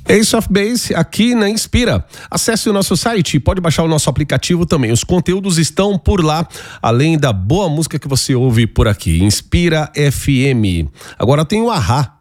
Ace of Base aqui na Inspira. Acesse o nosso site, pode baixar o nosso aplicativo também. Os conteúdos estão por lá, além da boa música que você ouve por aqui. Inspira FM. Agora tem o Ahá.